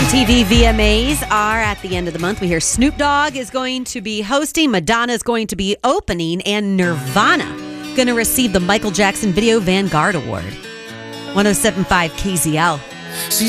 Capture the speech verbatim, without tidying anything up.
T V V M As are at the end of the month. We hear Snoop Dogg is going to be hosting, Madonna is going to be opening, and Nirvana going to receive the Michael Jackson Video Vanguard Award. one oh seven point five K Z L. She